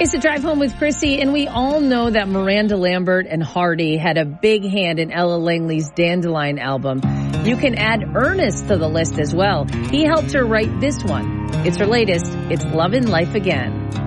It's the Drive Home with Chrissy, and we all know that Miranda Lambert and Hardy had a big hand in Ella Langley's Dandelion album. You can add Ernest to the list as well. He helped her write this one. It's her latest. It's Lovin' Life Again.